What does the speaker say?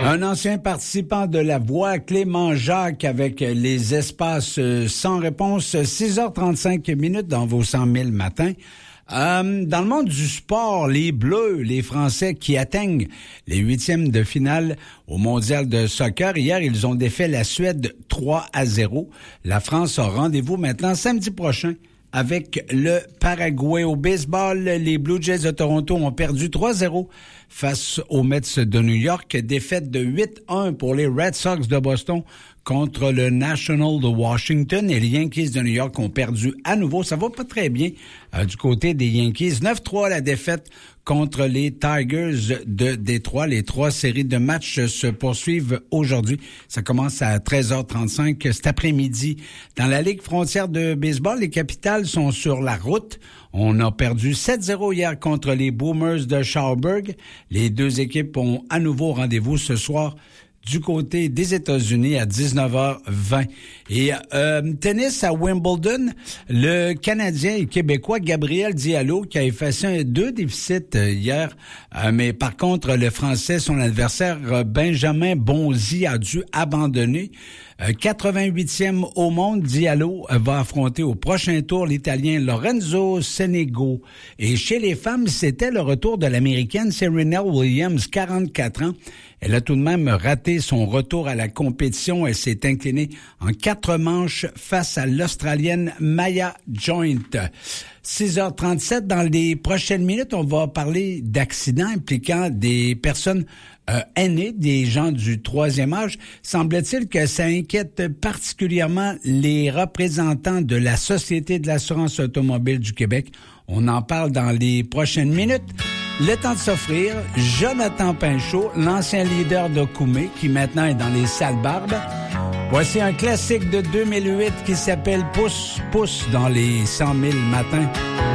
Un ancien participant de La Voix, Clément Jacques, avec les espaces sans réponse, 6h35 minutes dans vos 100 000 matins. Dans le monde du sport, les Bleus, les Français qui atteignent les huitièmes de finale au Mondial de soccer. Hier, ils ont défait la Suède 3-0. La France a rendez-vous maintenant samedi prochain avec le Paraguay. Au baseball, les Blue Jays de Toronto ont perdu 3-0 face aux Mets de New York. Défaite de 8-1 pour les Red Sox de Boston contre le National de Washington. Et les Yankees de New York ont perdu à nouveau. Ça va pas très bien du côté des Yankees. 9-3 la défaite contre les Tigers de Détroit. Les 3 séries de matchs se poursuivent aujourd'hui. Ça commence à 13h35 cet après-midi. Dans la Ligue frontière de baseball, les Capitals sont sur la route. On a perdu 7-0 hier contre les Boomers de Schaumburg. Les deux équipes ont à nouveau rendez-vous ce soir du côté des États-Unis à 19h20. Et tennis à Wimbledon, le Canadien et Québécois Gabriel Diallo qui a effacé 2 déficits hier, mais par contre le Français, son adversaire Benjamin Bonzi a dû abandonner. 88e au monde, Diallo va affronter au prochain tour l'Italien Lorenzo Sonego. Et chez les femmes, c'était le retour de l'Américaine Serena Williams, 44 ans. Elle a tout de même raté son retour à la compétition. Elle s'est inclinée en 4 manches face à l'Australienne Maya Joint. 6h37, dans les prochaines minutes, on va parler d'accidents impliquant des personnes aînés, des gens du 3e âge. Semble-t-il que ça inquiète particulièrement les représentants de la Société de l'assurance automobile du Québec. On en parle dans les prochaines minutes. Le temps de s'offrir, Jonathan Pinchot, l'ancien leader d'Okoumé, qui maintenant est dans les salles barbes. Voici un classique de 2008 qui s'appelle Pousse, pousse dans les 100 000 matins.